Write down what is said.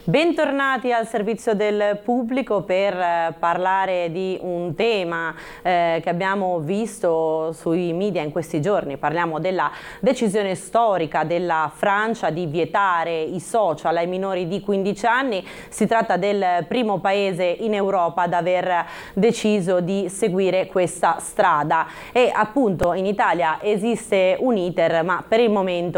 Bentornati al servizio del pubblico per parlare di un tema che abbiamo visto sui media in questi giorni. Parliamo della decisione storica della Francia di vietare i social ai minori di 15 anni. Si tratta del primo paese in Europa ad aver deciso di seguire questa strada e appunto in Italia esiste un iter, ma per il momento